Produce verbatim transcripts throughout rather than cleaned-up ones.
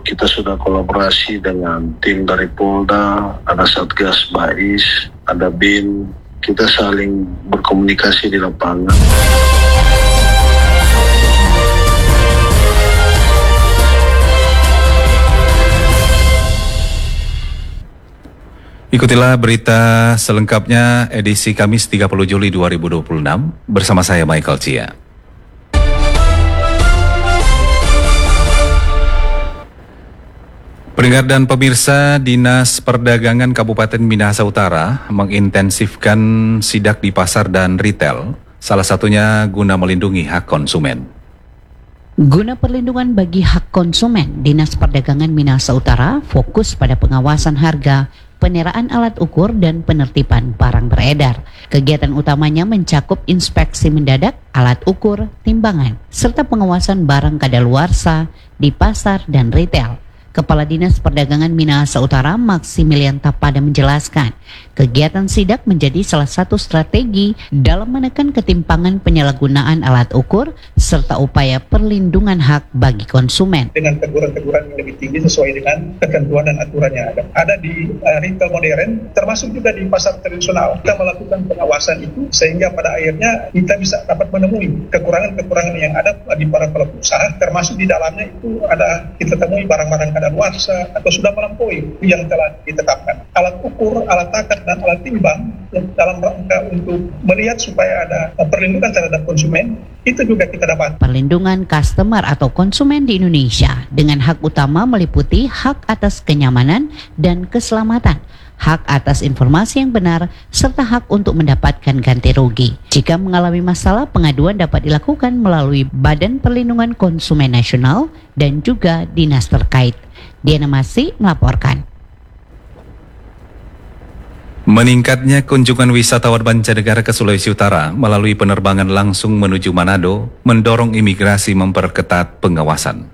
Kita sudah kolaborasi dengan tim dari Polda, ada Satgas Bais, ada B I N. Kita saling berkomunikasi di lapangan. Ikutilah berita selengkapnya edisi Kamis tiga puluh Juli dua ribu dua puluh enam bersama saya Michael Cia. Pendengar dan pemirsa, Dinas Perdagangan Kabupaten Minahasa Utara mengintensifkan sidak di pasar dan retail, salah satunya guna melindungi hak konsumen. Guna perlindungan bagi hak konsumen, Dinas Perdagangan Minahasa Utara fokus pada pengawasan harga, peneraan alat ukur, dan penertiban barang beredar. Kegiatan utamanya mencakup inspeksi mendadak, alat ukur, timbangan, serta pengawasan barang kadaluarsa di pasar dan retail. Kepala Dinas Perdagangan Minahasa Utara Maximilian Tapada menjelaskan, kegiatan sidak menjadi salah satu strategi dalam menekan ketimpangan penyalahgunaan alat ukur serta upaya perlindungan hak bagi konsumen. Dengan teguran-teguran yang lebih tinggi sesuai dengan ketentuan dan aturan yang ada. Ada di uh, retail modern, termasuk juga di pasar tradisional. Kita melakukan pengawasan itu sehingga pada akhirnya kita bisa dapat menemui kekurangan-kekurangan yang ada di para pelaku usaha, termasuk di dalamnya itu ada kita temui barang-barang kadaluarsa atau sudah melampaui yang telah ditetapkan. Alat ukur, alat takar, dan alat timbang dalam rangka untuk melihat supaya ada perlindungan terhadap konsumen, itu juga kita dapat. Perlindungan customer atau konsumen di Indonesia dengan hak utama meliputi hak atas kenyamanan dan keselamatan, hak atas informasi yang benar, serta hak untuk mendapatkan ganti rugi. Jika mengalami masalah, pengaduan dapat dilakukan melalui Badan Perlindungan Konsumen Nasional dan juga dinas terkait. Diana Masih melaporkan. Meningkatnya kunjungan wisatawan mancanegara ke Sulawesi Utara melalui penerbangan langsung menuju Manado mendorong imigrasi memperketat pengawasan.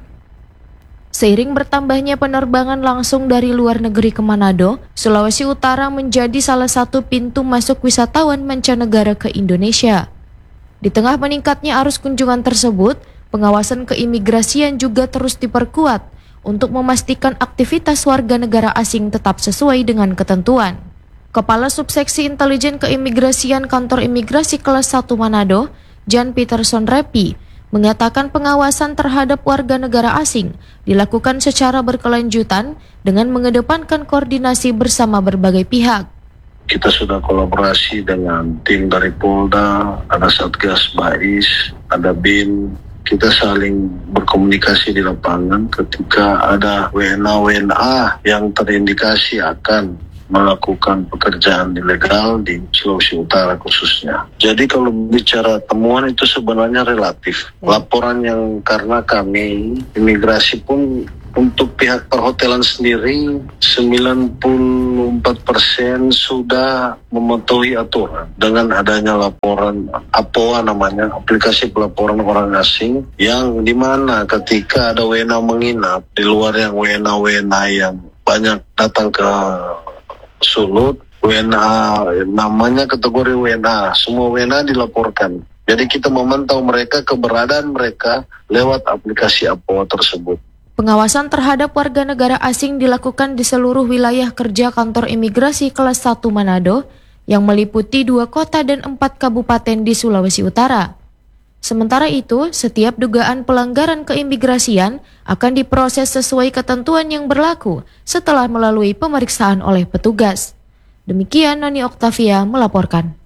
Seiring bertambahnya penerbangan langsung dari luar negeri ke Manado, Sulawesi Utara menjadi salah satu pintu masuk wisatawan mancanegara ke Indonesia. Di tengah meningkatnya arus kunjungan tersebut, pengawasan keimigrasian juga terus diperkuat untuk memastikan aktivitas warga negara asing tetap sesuai dengan ketentuan. Kepala Subseksi Intelijen Keimigrasian Kantor Imigrasi Kelas satu Manado, Jan Peterson Repi, mengatakan pengawasan terhadap warga negara asing dilakukan secara berkelanjutan dengan mengedepankan koordinasi bersama berbagai pihak. Kita sudah kolaborasi dengan tim dari Polda, ada Satgas Bais, ada B I N. Kita saling berkomunikasi di lapangan ketika ada W N A W N A yang terindikasi akan melakukan pekerjaan ilegal di Sulawesi Utara khususnya. Jadi kalau bicara temuan itu sebenarnya relatif. Laporan yang karena kami imigrasi pun untuk pihak perhotelan sendiri sembilan puluh empat persen sudah mematuhi aturan dengan adanya laporan A P O A namanya, aplikasi pelaporan orang asing, yang dimana ketika ada W N A menginap di luar yang W N A W N A yang banyak datang ke Sulut, W N A namanya kategori W N A, semua W N A dilaporkan. Jadi kita memantau mereka, keberadaan mereka lewat aplikasi A P O A tersebut. Pengawasan terhadap warga negara asing dilakukan di seluruh wilayah kerja Kantor Imigrasi Kelas satu Manado yang meliputi dua kota dan empat kabupaten di Sulawesi Utara. Sementara itu, setiap dugaan pelanggaran keimigrasian akan diproses sesuai ketentuan yang berlaku setelah melalui pemeriksaan oleh petugas. Demikian Noni Oktavia melaporkan.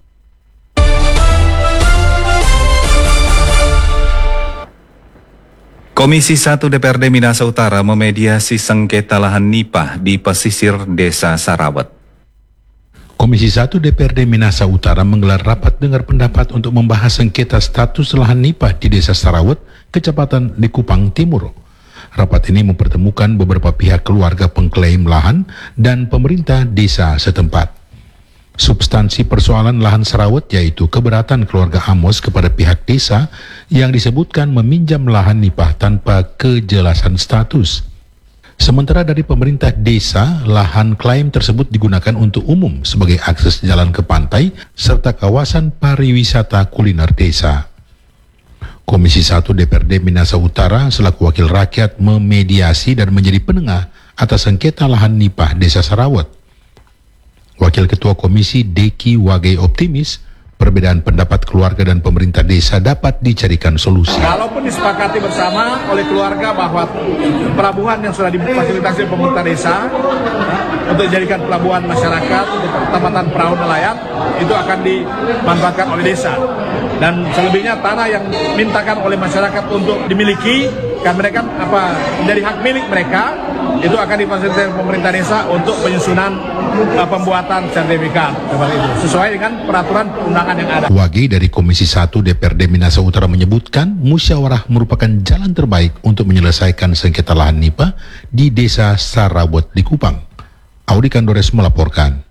Komisi satu D P R D Minahasa Utara memediasi sengketa lahan nipah di pesisir Desa Sarawet. Komisi satu D P R D Minahasa Utara menggelar rapat dengar pendapat untuk membahas sengketa status lahan nipah di Desa Sarawet, Kecamatan Likupang Timur. Rapat ini mempertemukan beberapa pihak keluarga pengklaim lahan dan pemerintah desa setempat. Substansi persoalan lahan Sarawet yaitu keberatan keluarga Amos kepada pihak desa yang disebutkan meminjam lahan nipah tanpa kejelasan status. Sementara dari pemerintah desa, lahan klaim tersebut digunakan untuk umum sebagai akses jalan ke pantai serta kawasan pariwisata kuliner desa. Komisi satu D P R D Minahasa Utara selaku wakil rakyat memediasi dan menjadi penengah atas sengketa lahan nipah Desa Sarawet. Wakil Ketua Komisi Deki Wage optimis perbedaan pendapat keluarga dan pemerintah desa dapat dicarikan solusi. Kalaupun disepakati bersama oleh keluarga bahwa pelabuhan yang sudah difasilitasi pemerintah desa untuk dijadikan pelabuhan masyarakat untuk pertamatan perahu nelayan itu akan dimanfaatkan oleh desa. Dan selebihnya tanah yang mintakan oleh masyarakat untuk dimiliki kan mereka apa dari hak milik mereka itu akan difasilitasi pemerintah desa untuk penyusunan uh, pembuatan sertifikat seperti itu sesuai dengan peraturan perundangan yang ada. Wage dari Komisi satu D P R D Minahasa Utara menyebutkan musyawarah merupakan jalan terbaik untuk menyelesaikan sengketa lahan nipah di Desa Sarawet di Kupang. Audi Kandores melaporkan.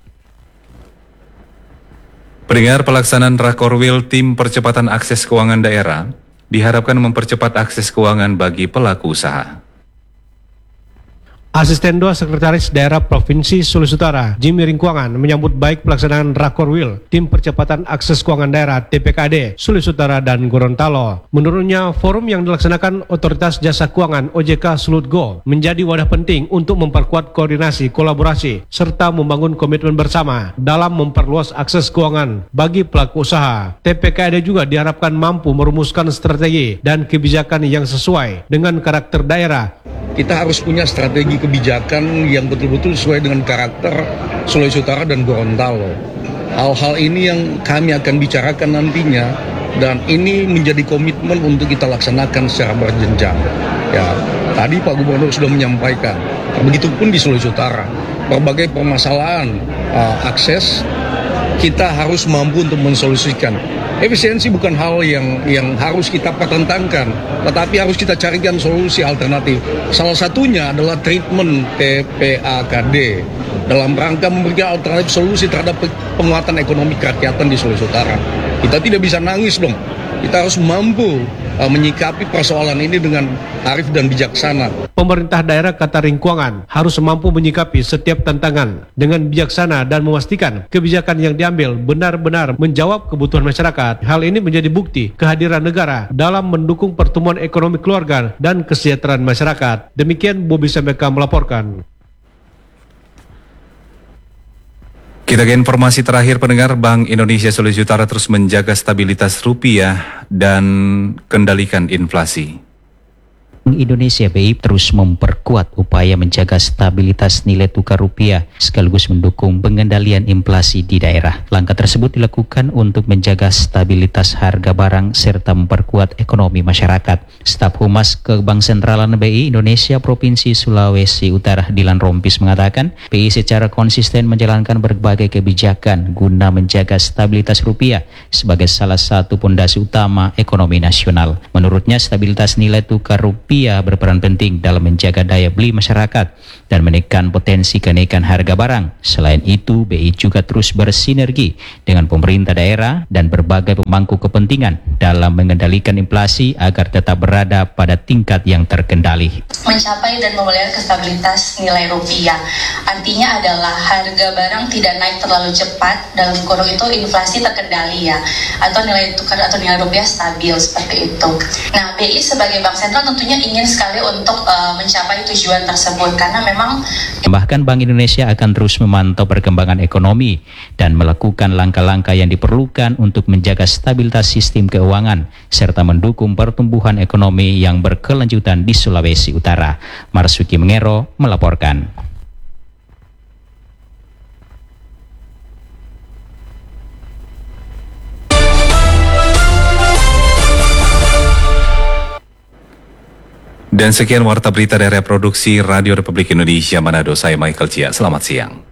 Pendengar, pelaksanaan Rakorwil Tim Percepatan Akses Keuangan Daerah diharapkan mempercepat akses keuangan bagi pelaku usaha. Asisten Dua Sekretaris Daerah Provinsi Sulawesi Utara, Jimmy Ringkuangan, menyambut baik pelaksanaan Rakorwil Tim Percepatan Akses Keuangan Daerah T P K D Sulawesi Utara dan Gorontalo. Menurutnya, forum yang dilaksanakan Otoritas Jasa Keuangan O J K Sulutgo menjadi wadah penting untuk memperkuat koordinasi, kolaborasi, serta membangun komitmen bersama dalam memperluas akses keuangan bagi pelaku usaha. T P K D juga diharapkan mampu merumuskan strategi dan kebijakan yang sesuai dengan karakter daerah. Kita harus punya strategi kebijakan yang betul-betul sesuai dengan karakter Sulawesi Utara dan Gorontalo. Hal-hal ini yang kami akan bicarakan nantinya dan ini menjadi komitmen untuk kita laksanakan secara berjenjang. Ya, tadi Pak Gubernur sudah menyampaikan, begitupun di Sulawesi Utara, berbagai permasalahan uh, akses kita harus mampu untuk mensolusikan. Efisiensi bukan hal yang yang harus kita pertentangkan, tetapi harus kita carikan solusi alternatif. Salah satunya adalah treatment T P A K D dalam rangka memberikan alternatif solusi terhadap penguatan ekonomi kerakyatan di Sulawesi Utara. Kita tidak bisa nangis dong. Kita harus mampu uh, menyikapi persoalan ini dengan arif dan bijaksana. Pemerintah daerah, kata Ringkuangan, harus mampu menyikapi setiap tantangan dengan bijaksana dan memastikan kebijakan yang diambil benar-benar menjawab kebutuhan masyarakat. Hal ini menjadi bukti kehadiran negara dalam mendukung pertumbuhan ekonomi keluarga dan kesejahteraan masyarakat. Demikian Bobi Sembeka melaporkan. Kita ke informasi terakhir, pendengar. Bank Indonesia Sulawesi Utara terus menjaga stabilitas rupiah dan kendalikan inflasi. Bank Indonesia B I terus memperkuat upaya menjaga stabilitas nilai tukar rupiah sekaligus mendukung pengendalian inflasi di daerah. Langkah tersebut dilakukan untuk menjaga stabilitas harga barang serta memperkuat ekonomi masyarakat. Staf Humas Kebangsenteralan B I Indonesia Provinsi Sulawesi Utara Dilan Rompis mengatakan, B I secara konsisten menjalankan berbagai kebijakan guna menjaga stabilitas rupiah sebagai salah satu pondasi utama ekonomi nasional. Menurutnya, stabilitas nilai tukar rupiah berperan penting dalam menjaga daya beli masyarakat dan menekan potensi kenaikan harga barang. Selain itu, B I juga terus bersinergi dengan pemerintah daerah dan berbagai pemangku kepentingan dalam mengendalikan inflasi agar tetap berada pada tingkat yang terkendali. Mencapai dan memelihara stabilitas nilai rupiah artinya adalah harga barang tidak naik terlalu cepat, dalam kurung itu inflasi terkendali ya, atau nilai tukar atau nilai rupiah stabil seperti itu. Nah, B I sebagai bank sentral tentunya ingin sekali untuk uh, mencapai tujuan tersebut karena memang Bahkan Bank Indonesia akan terus memantau perkembangan ekonomi dan melakukan langkah-langkah yang diperlukan untuk menjaga stabilitas sistem keuangan serta mendukung pertumbuhan ekonomi yang berkelanjutan di Sulawesi Utara. Marsuki Mengero melaporkan. Dan sekian warta berita dari Produksi Radio Republik Indonesia Manado. Saya Michael Cia. Selamat siang.